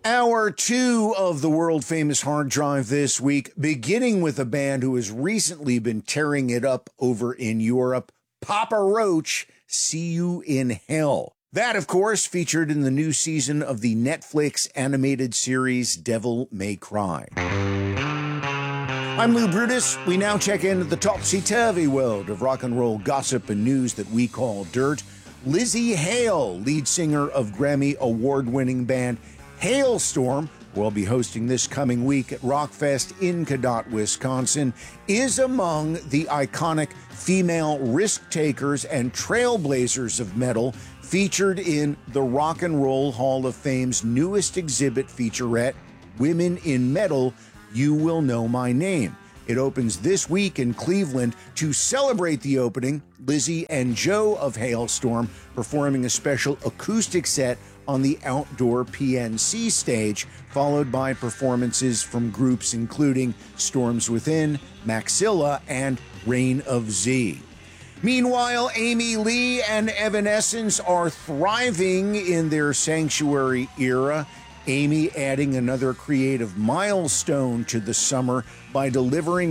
Hour two of the world-famous Hard Drive this week, beginning with a band who has recently been tearing it up over in Europe, Papa Roach, See You in Hell. That, of course, featured in the new season of the Netflix animated series Devil May Cry. I'm Lou Brutus. We now check into the topsy-turvy world of rock and roll gossip and news that we call dirt. Lzzy Hale, lead singer of Grammy award-winning band Halestorm, who will be hosting this coming week at Rockfest in Cadott, Wisconsin, is among the iconic female risk-takers and trailblazers of metal featured in the Rock and Roll Hall of Fame's newest exhibit featurette, Women in Metal, You Will Know My Name. It opens this week in Cleveland. To celebrate the opening, Lzzy and Joe of Halestorm performing a special acoustic set on the outdoor PNC stage, followed by performances from groups including Storms Within, Maxilla, and Reign of Z. Meanwhile, Amy Lee and Evanescence are thriving in their Sanctuary era. Amy adding another creative milestone to the summer by delivering